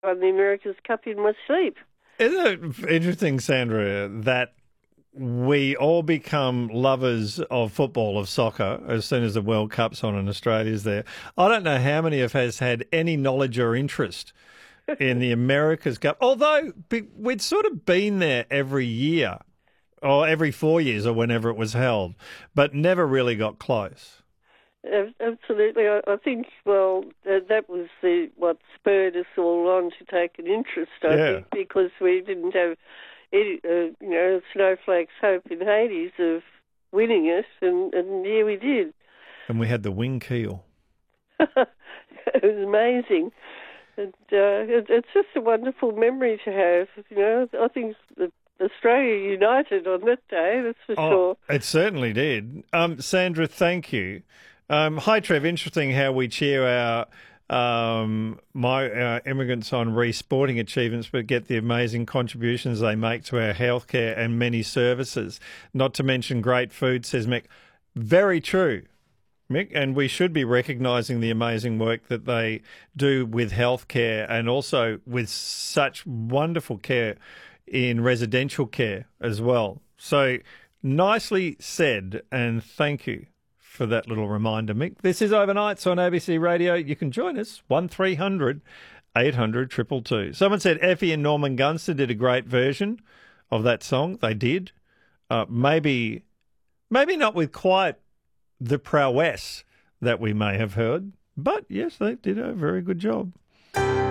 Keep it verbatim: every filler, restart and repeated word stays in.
won the America's Cup in my sleep. Isn't it interesting, Sandra, that we all become lovers of football, of soccer, as soon as the World Cup's on and Australia's there? I don't know how many of us had any knowledge or interest in the America's Cup, although we'd sort of been there every year, or every four years, or whenever it was held, but never really got close. Absolutely. I, I think, well, that, that was the what spurred us all on to take an interest, I Yeah. think, because we didn't have any, uh, you know, snowflake's hope in Hades of winning it, and, and here we did. And we had the wing keel. It was amazing. And uh, it, it's just a wonderful memory to have, you know. I think the Australia united on that day, that's for Oh, sure. it certainly did. Um, Sandra, thank you. Um, hi, Trev. Interesting how we cheer our um, my our immigrants on re-sporting achievements, but get the amazing contributions they make to our healthcare and many services. Not to mention great food, says Mick. Very true, Mick, and we should be recognising the amazing work that they do with healthcare and also with such wonderful care in residential care as well. So nicely said, and thank you for that little reminder, Mick. This is Overnights on A B C Radio. You can join us, one three hundred eight hundred two two two. Someone said Effie and Norman Gunston did a great version of that song. They did. Uh, maybe, maybe not with quite the prowess that we may have heard, but yes, they did a very good job.